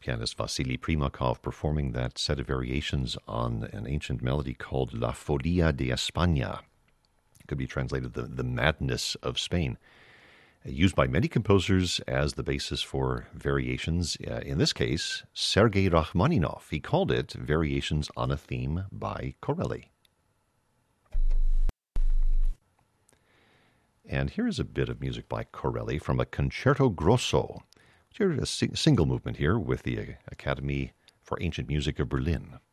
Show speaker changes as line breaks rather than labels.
pianist Vasily Primakov performing that set of variations on an ancient melody called La Folia de España. It could be translated the madness of Spain. Used by many composers as the basis for variations. In this case, Sergei Rachmaninoff. He called it Variations on a Theme by Corelli. And here is a bit of music by Corelli from a Concerto Grosso. Here's a single movement here with the Academy for Ancient Music of Berlin.